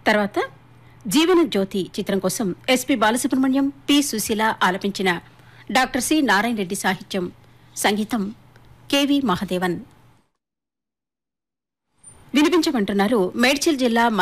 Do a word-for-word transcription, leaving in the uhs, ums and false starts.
తర్వాత జీవన జ్యోతి చిత్రం కోసం ఎస్పి బాలసుబ్రహ్మణ్యం, పి సుశీల ఆలపించిన డాక్టర్ సి నారాయణ రెడ్డి సాహిత్యం, సంగీతం కెవి మహాదేవన్. వినిపించమంటున్నారు మేడ్చల్ జిల్లా